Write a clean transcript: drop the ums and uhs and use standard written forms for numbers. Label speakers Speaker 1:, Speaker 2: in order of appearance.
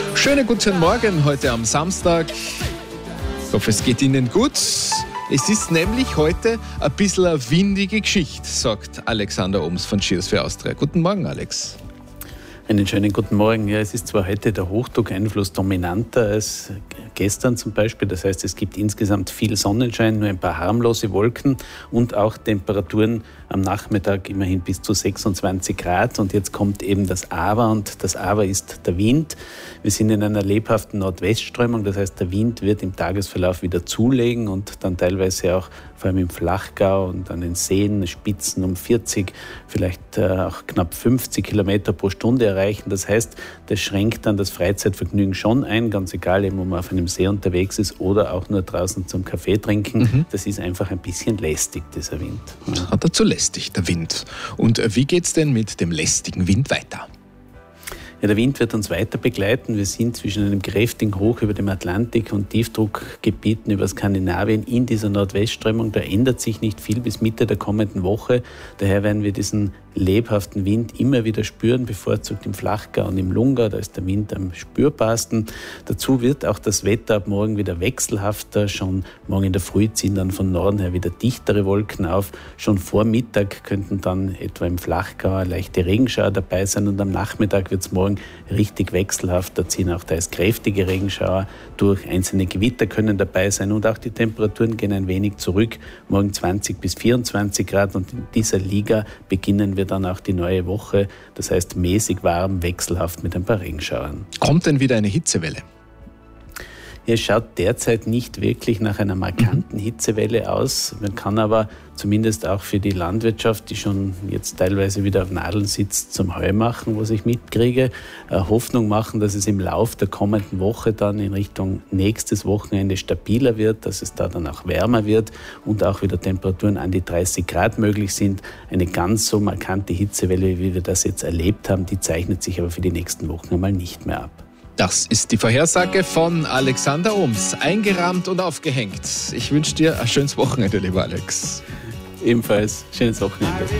Speaker 1: Schönen guten Morgen heute am Samstag. Ich hoffe, es geht Ihnen gut. Es ist nämlich heute ein bisschen eine windige Geschichte, sagt Alexander Oms von Cheers für Austria. Guten Morgen, Alex.
Speaker 2: Einen schönen guten Morgen. Ja, es ist zwar heute der Hochdruckeinfluss dominanter als gestern zum Beispiel. Das heißt, es gibt insgesamt viel Sonnenschein, nur ein paar harmlose Wolken und auch Temperaturen am Nachmittag immerhin bis zu 26 Grad. Und jetzt kommt eben das Aber, und das Aber ist der Wind. Wir sind in einer lebhaften Nordwestströmung. Das heißt, der Wind wird im Tagesverlauf wieder zulegen und dann teilweise auch vor allem im Flachgau und an den Seen Spitzen um 40, vielleicht auch knapp 50 Kilometer pro Stunde erreichen. Das heißt, das schränkt dann das Freizeitvergnügen schon ein, ganz egal, eben, ob man auf einem See unterwegs ist oder auch nur draußen zum Kaffee trinken. Das ist einfach ein bisschen lästig, dieser Wind.
Speaker 1: Hat er zu lästig, der Wind. Und wie geht's denn mit dem lästigen Wind weiter?
Speaker 2: Ja, der Wind wird uns weiter begleiten. Wir sind zwischen einem kräftigen Hoch über dem Atlantik und Tiefdruckgebieten über Skandinavien in dieser Nordwestströmung. Da ändert sich nicht viel bis Mitte der kommenden Woche. Daher werden wir diesen lebhaften Wind immer wieder spüren, bevorzugt im Flachgau und im Lungau. Da ist der Wind am spürbarsten. Dazu wird auch das Wetter ab morgen wieder wechselhafter. Schon morgen in der Früh ziehen dann von Norden her wieder dichtere Wolken auf. Schon vor Mittag könnten dann etwa im Flachgau leichte Regenschauer dabei sein und am Nachmittag wird es morgen richtig wechselhaft. Da ziehen auch teils kräftige Regenschauer durch. Einzelne Gewitter können dabei sein und auch die Temperaturen gehen ein wenig zurück. Morgen 20 bis 24 Grad und in dieser Liga beginnen wir dann auch die neue Woche. Das heißt mäßig warm, wechselhaft mit ein paar Regenschauern.
Speaker 1: Kommt denn wieder eine Hitzewelle?
Speaker 2: Es schaut derzeit nicht wirklich nach einer markanten Hitzewelle aus. Man kann aber zumindest auch für die Landwirtschaft, die schon jetzt teilweise wieder auf Nadeln sitzt, zum Heu machen, was ich mitkriege, Hoffnung machen, dass es im Lauf der kommenden Woche dann in Richtung nächstes Wochenende stabiler wird, dass es da dann auch wärmer wird und auch wieder Temperaturen an die 30 Grad möglich sind. Eine ganz so markante Hitzewelle, wie wir das jetzt erlebt haben, die zeichnet sich aber für die nächsten Wochen einmal nicht mehr ab.
Speaker 1: Das ist die Vorhersage von Alexander Oms. Eingerahmt und aufgehängt. Ich wünsche dir ein schönes Wochenende, lieber Alex.
Speaker 2: Ebenfalls schönes Wochenende.